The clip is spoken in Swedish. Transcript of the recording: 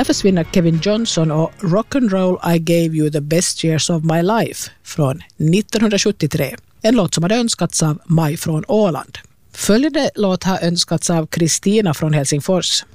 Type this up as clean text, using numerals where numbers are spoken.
Där försvinner Kevin Johnson och Rock'n'Roll I Gave You the Best Years of My Life från 1973. En låt som hade önskats av Maj från Åland. Följande låt har önskats av Kristina från Helsingfors.